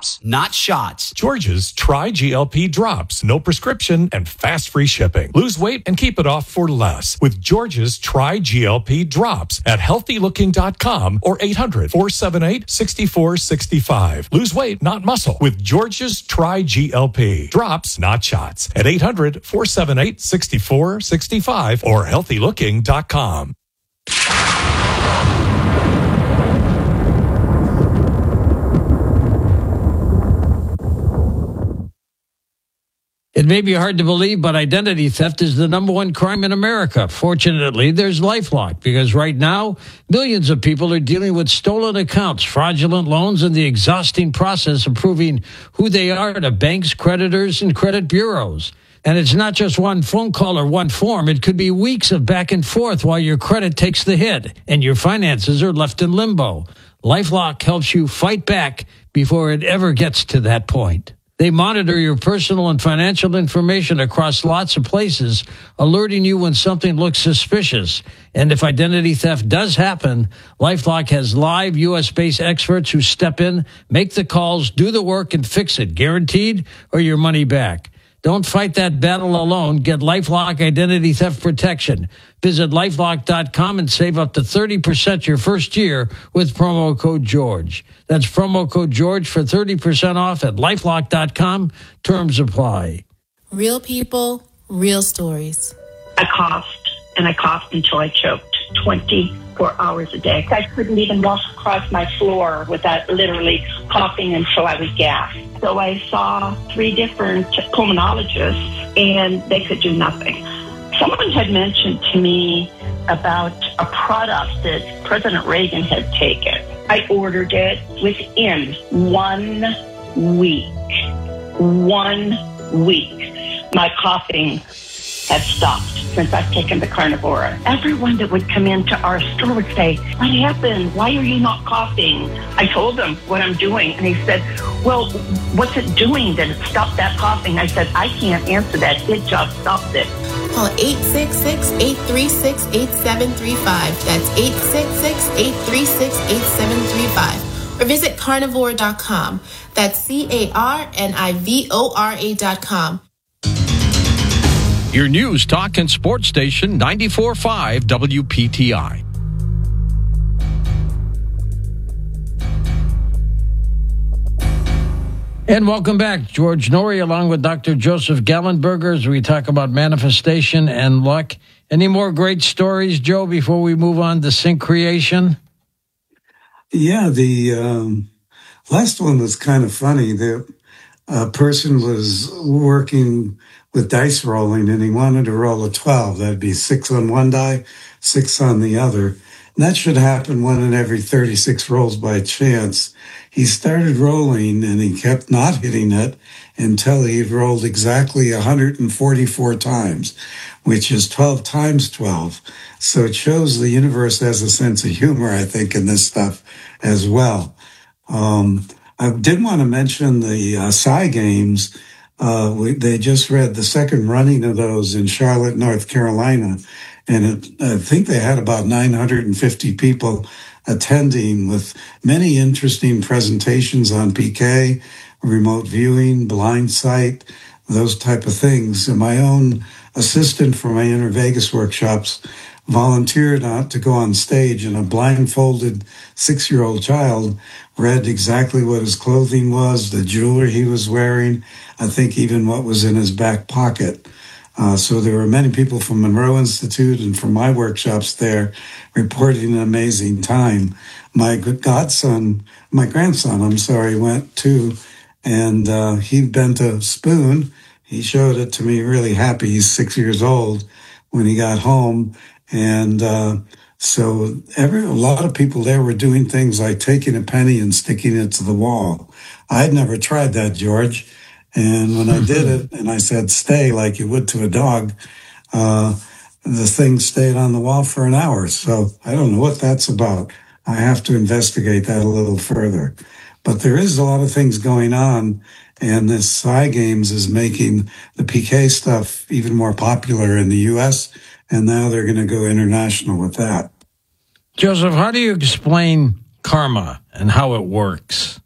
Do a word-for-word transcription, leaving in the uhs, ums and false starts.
drops, not shots. George's Try G L P Drops. No prescription and fast free shipping. Lose weight and keep it off for less with George's Try G L P Drops at healthy looking dot com or eight hundred, four seven eight, six four six five. Lose weight, not muscle with George's Try G L P. Drops, not shots at eight hundred, four seven eight, six four six five or healthy looking dot com. It may be hard to believe, but identity theft is the number one crime in America. Fortunately, there's LifeLock, because right now, millions of people are dealing with stolen accounts, fraudulent loans, and the exhausting process of proving who they are to banks, creditors, and credit bureaus. And it's not just one phone call or one form. It could be weeks of back and forth while your credit takes the hit and your finances are left in limbo. LifeLock helps you fight back before it ever gets to that point. They monitor your personal and financial information across lots of places, alerting you when something looks suspicious. And if identity theft does happen, LifeLock has live U S-based experts who step in, make the calls, do the work, and fix it, guaranteed, or your money back. Don't fight that battle alone. Get LifeLock Identity Theft Protection. Visit lifelock dot com and save up to thirty percent your first year with promo code George. That's promo code George for thirty percent off at lifelock dot com. Terms apply. Real people, real stories. I coughed, and I coughed until I choked twenty-four hours a day. I couldn't even walk across my floor without literally coughing until I was gasped. So I saw three different pulmonologists, and they could do nothing. Someone had mentioned to me about a product that President Reagan had taken. I ordered it within one week. One week. My coughing had stopped since I've taken the Carnivora. Everyone that would come into our store would say, "What happened? Why are you not coughing?" I told them what I'm doing, and he said, "Well, what's it doing that it stopped that coughing?" I said, "I can't answer that. It just stopped it." Call eight six six, eight three six, eight seven three five. That's eight six six, eight three six, eight seven three five. Or visit carnivore dot com. That's C A R N I V O R A dot com. Your news, talk, and sports station, ninety-four point five W P T I. And welcome back. George Noory along with Doctor Joseph Gallenberger as we talk about manifestation and luck. Any more great stories, Joe, before we move on to sync creation? Yeah, the um, last one was kind of funny. The uh, person was working with dice rolling, and he wanted to roll a twelve. That'd be six on one die, six on the other. And that should happen one in every thirty-six rolls by chance. He started rolling, and he kept not hitting it until he rolled exactly one hundred forty-four times, which is twelve times twelve. So it shows the universe has a sense of humor, I think, in this stuff as well. Um, I did want to mention the uh, Psy Games. Uh, we, they just read the second running of those in Charlotte, North Carolina, and it, I think they had about nine hundred fifty people attending with many interesting presentations on P K, remote viewing, blind sight, those type of things. And my own assistant for my Inner Vegas workshops volunteered out to go on stage, and a blindfolded six-year-old child read exactly what his clothing was, the jewelry he was wearing, I think even what was in his back pocket. Uh, so there were many people from Monroe Institute and from my workshops there reporting an amazing time. My godson, my grandson, I'm sorry, went too, and uh, he bent a spoon. He showed it to me, really happy. He's six years old when he got home. And uh, so every a lot of people there were doing things like taking a penny and sticking it to the wall. I'd never tried that, George. And when I did it, and I said, stay like you would to a dog, uh, the thing stayed on the wall for an hour. So I don't know what that's about. I have to investigate that a little further. But there is a lot of things going on, and this Psy Games is making the P K stuff even more popular in the U S, and now they're going to go international with that. Joseph, how do you explain karma and how it works?